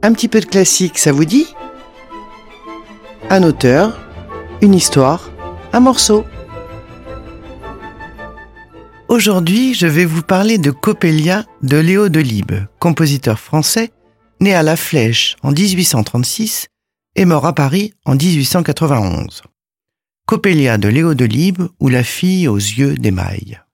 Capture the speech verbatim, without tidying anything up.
Un petit peu de classique, ça vous dit ? Un auteur, une histoire, un morceau. Aujourd'hui, je vais vous parler de Coppelia de Léo Delibes, compositeur français, né à La Flèche en dix-huit cent trente-six et mort à Paris en dix-huit cent quatre-vingt-onze. Coppelia de Léo Delibes ou la fille aux yeux d'émail.